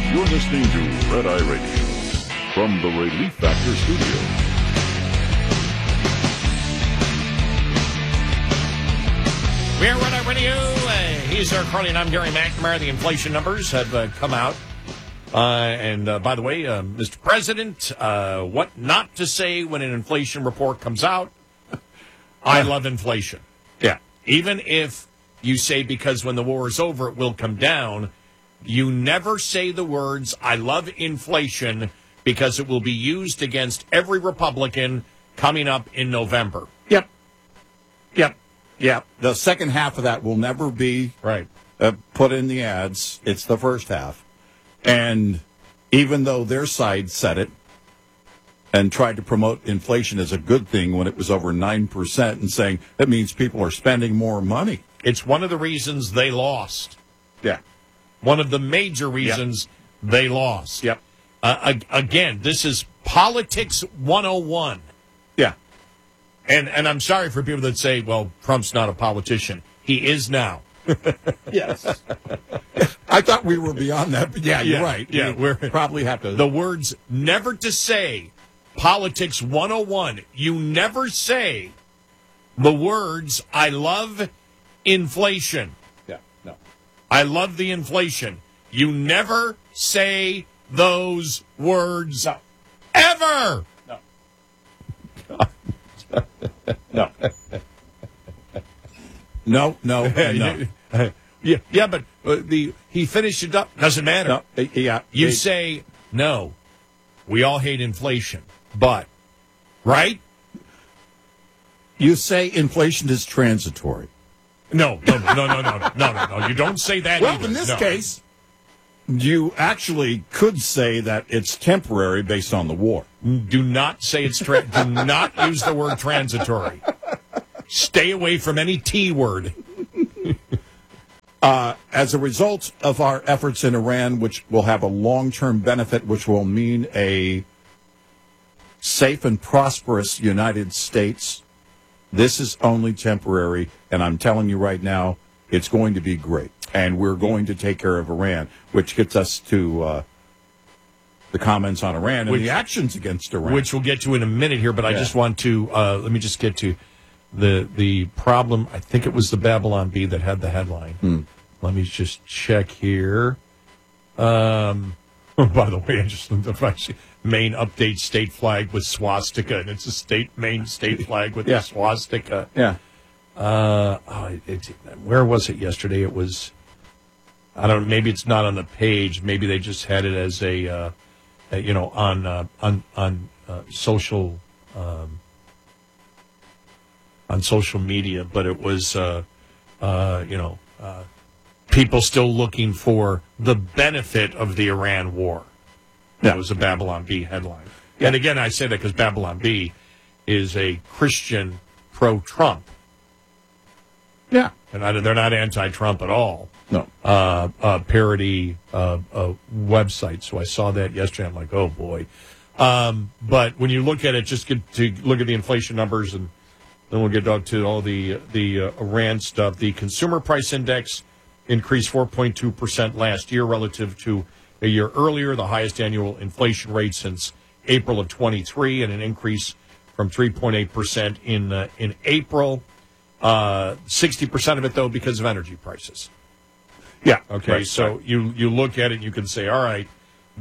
You're listening to Red Eye Radio from the Relief Factor Studio. We're Red Eye Radio. He's Eric Carly, and I'm Gary McNamara. The inflation numbers have come out. And by the way, Mr. President, what not to say when an inflation report comes out? I love inflation. Yeah. Even if you say because when the war is over it will come down, you never say the words, I love inflation, because it will be used against every Republican coming up in November. Yep. The second half of that will never be put in the ads. It's the first half. And even though their side said it and tried to promote inflation as a good thing when it was over 9% and saying that means people are spending more money. It's one of the reasons they lost. Yeah. One of the major reasons they lost. Yep. Again, this is Politics 101. Yeah. And I'm sorry for people that say, well, Trump's not a politician. He is now. Yes. I thought we were beyond that, but you're right. Yeah, we probably have to. The words never to say, Politics 101. You never say the words, I love inflation. Yeah, no. I love the inflation. You never say those words ever. No. Yeah, but he finished it up. Doesn't matter. No, you say, no, we all hate inflation, but, right? You say inflation is transitory. No. You don't say that Well, either. in this case, you actually could say that it's temporary based on the war. Do not say it's do not use the word transitory. Stay away from any T word. As a result of our efforts in Iran, which will have a long-term benefit, which will mean a safe and prosperous United States, this is only temporary, and I'm telling you right now, it's going to be great. And we're going to take care of Iran, which gets us to the comments on Iran and the actions against Iran. Which we'll get to in a minute here, but I just want to, let me just get to the problem. I think it was the Babylon Bee that had the headline. Let me just check here. By the way, I just looked up Maine update state flag with swastika, and it's a Maine state flag with the swastika. Yeah. Where was it yesterday? It was, I don't know, maybe it's not on the page. Maybe they just had it as on social media, but it was, people still looking for the benefit of the Iran war. That was a Babylon Bee headline. Yeah. And again, I say that because Babylon Bee is a Christian pro-Trump. Yeah. And they're not anti-Trump at all. No. Parody website. So I saw that yesterday. I'm like, oh, boy. But when you look at it, just get to look at the inflation numbers, and then we'll get to all the Iran stuff. The consumer price index increased 4.2% last year relative to a year earlier, the highest annual inflation rate since April of 23, and an increase from 3.8% in April. 60% of it, though, because of energy prices. Yeah. Okay. Right, so you look at it and you can say, all right,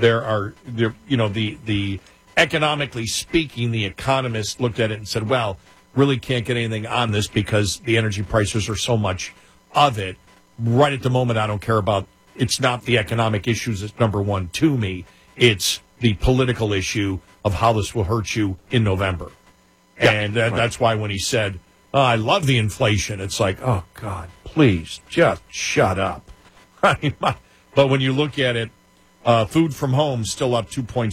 the economically speaking, the economists looked at it and said, well, really can't get anything on this because the energy prices are so much of it. Right at the moment, I don't care about. It's not the economic issues that's number one to me. It's the political issue of how this will hurt you in November. Yeah, and that's why when he said, I love the inflation, it's like, oh, God, please, just shut up. But when you look at it, food from home still up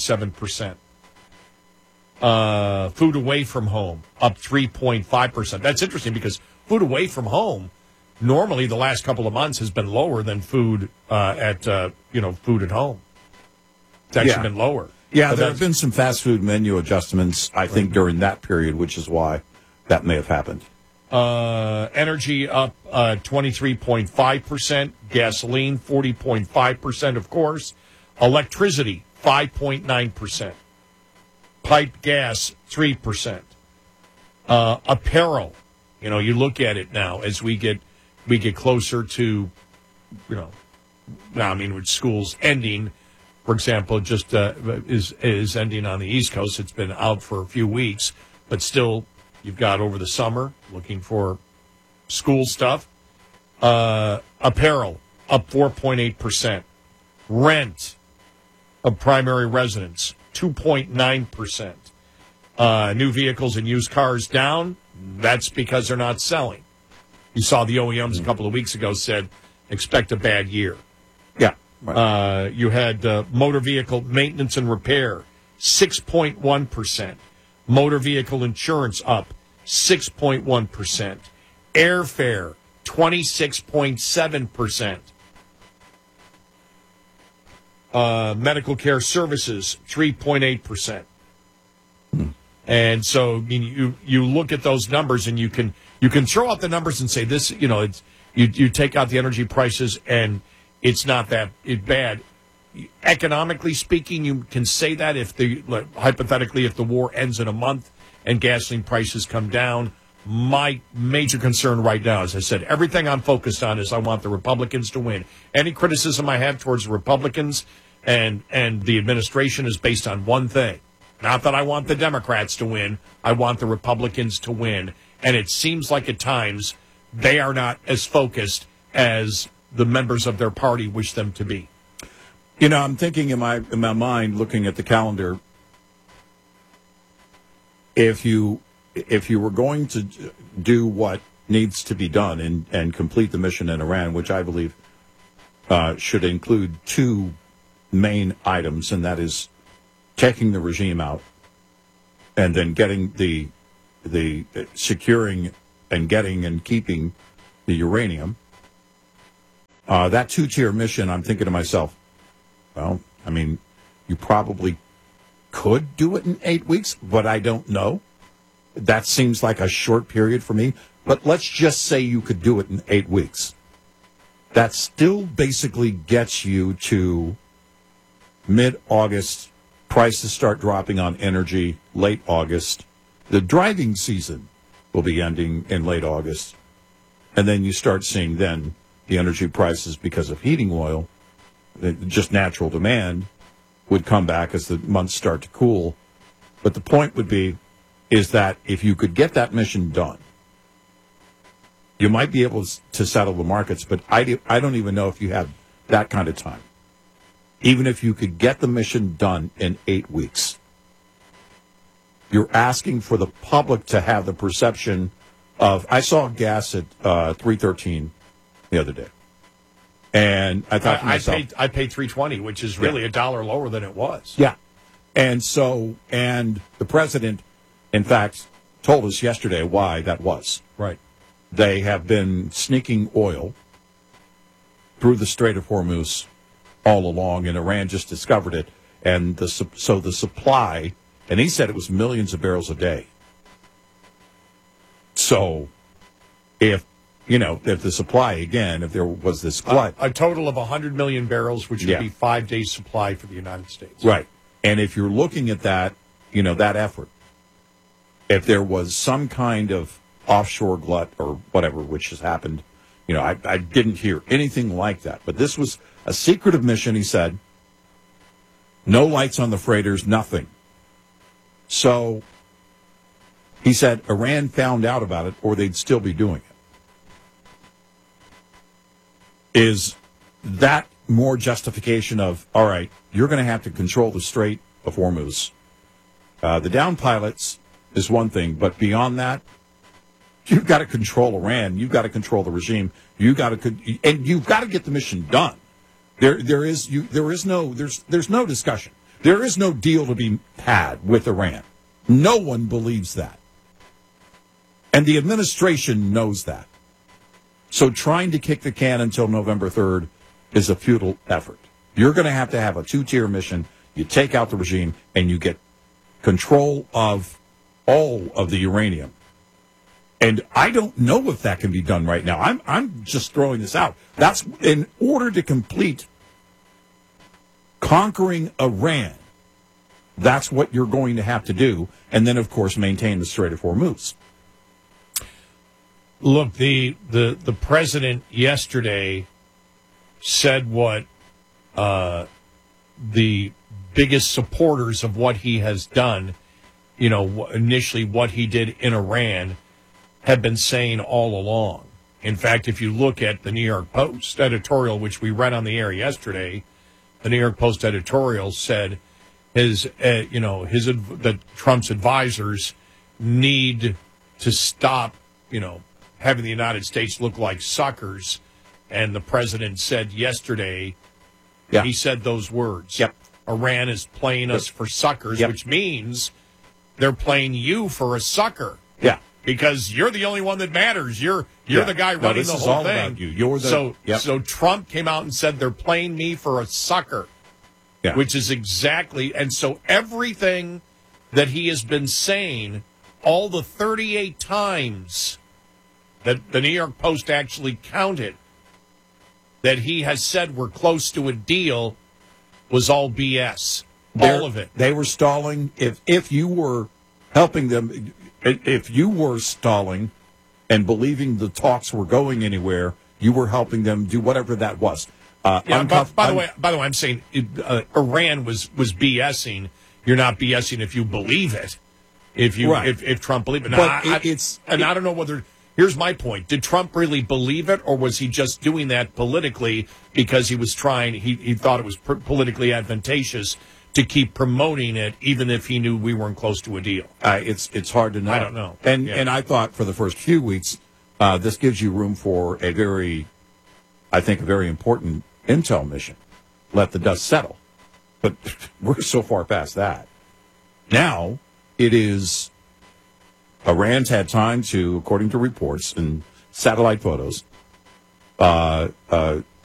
2.7%. Food away from home up 3.5%. That's interesting because food away from home normally the last couple of months has been lower than food food at home. It's actually been lower. Yeah, there have been some fast food menu adjustments, I think, during that period, which is why that may have happened. Energy up 23.5%. Gasoline, 40.5%, of course. Electricity, 5.9%. Piped gas, 3%. Apparel, you look at it now as we get closer to, with schools ending, for example, just is ending on the East Coast. It's been out for a few weeks, but still, you've got over the summer looking for school stuff. Apparel, up 4.8%. Rent of primary residence, 2.9%. New vehicles and used cars down. That's because they're not selling. You saw the OEMs a couple of weeks ago said, expect a bad year. Yeah. Right. You had motor vehicle maintenance and repair, 6.1%. Motor vehicle insurance up 6.1%. Airfare, 26.7%. Medical care services, 3.8%. And so you look at those numbers and you can throw out the numbers and say this, it's you take out the energy prices and it's not that bad. Economically speaking, you can say that hypothetically if the war ends in a month and gasoline prices come down. My major concern right now, as I said, everything I'm focused on is I want the Republicans to win. Any criticism I have towards the Republicans and the administration is based on one thing. Not that I want the Democrats to win. I want the Republicans to win. And it seems like at times they are not as focused as the members of their party wish them to be. I'm thinking in my mind, looking at the calendar, if you were going to do what needs to be done and complete the mission in Iran, which I believe should include two main items, and that is taking the regime out and then getting the securing and getting and keeping the uranium. That two-tier mission, I'm thinking to myself, well, you probably could do it in 8 weeks, but I don't know. That seems like a short period for me. But let's just say you could do it in 8 weeks. That still basically gets you to mid-August. Prices start dropping on energy late August. The driving season will be ending in late August. And then you start seeing then the energy prices, because of heating oil, just natural demand, would come back as the months start to cool. But the point would be is that if you could get that mission done, you might be able to settle the markets, but I don't even know if you have that kind of time. Even if you could get the mission done in 8 weeks, you're asking for the public to have the perception of, I saw gas at $3.13 the other day. And I thought to myself, I paid $3.20, which is really $1 lower than it was. Yeah. And the president, in fact, told us yesterday why that was. Right. They have been sneaking oil through the Strait of Hormuz all along, and Iran just discovered it. And so the supply, and he said it was millions of barrels a day. So if the supply, again, if there was this glut. A total of 100 million barrels, which would be 5 days' supply for the United States. Right. And if you're looking at that, that effort, if there was some kind of offshore glut or whatever, which has happened, I didn't hear anything like that. But this was a secretive mission, he said. No lights on the freighters, nothing. So he said Iran found out about it or they'd still be doing it. Is that more justification of, all right, you're going to have to control the Strait of Hormuz? The down pilots is one thing, but beyond that, you've got to control Iran. You've got to control the regime. You've got to get the mission done. There's no discussion. There is no deal to be had with Iran. No one believes that. And the administration knows that. So trying to kick the can until November 3rd is a futile effort. You're going to have a two-tier mission. You take out the regime, and you get control of all of the uranium. And I don't know if that can be done right now. I'm just throwing this out. That's in order to complete conquering Iran. That's what you're going to have to do. And then, of course, maintain the Strait of Hormuz. Look, the president yesterday said what the biggest supporters of what he has done, initially what he did in Iran, have been saying all along. In fact, if you look at the New York Post editorial, which we read on the air yesterday, the New York Post editorial said that Trump's advisors need to stop, having the United States look like suckers. And the president said yesterday, he said those words. Yep. Iran is playing us for suckers, which means they're playing you for a sucker. Yeah. Because you're the only one that matters. You're the guy running this the is whole all thing. about you. You're the, so Trump came out and said they're playing me for a sucker, which is exactly. And so everything that he has been saying, all the 38 times that the New York Post actually counted that he has said we're close to a deal, was all BS. All of it. They were stalling. If you were helping them, if you were stalling and believing the talks were going anywhere, you were helping them do whatever that was. By the way, I'm saying Iran was BSing. You're not BSing if you believe it. If Trump believed it. Now, I don't know whether. Here's my point. Did Trump really believe it, or was he just doing that politically because he was trying, he thought it was politically advantageous to keep promoting it, even if he knew we weren't close to a deal? It's hard to know. I don't know. And I thought for the first few weeks, this gives you room for a very important intel mission. Let the dust settle. But we're so far past that. Now it is... Iran's had time to, according to reports and satellite photos,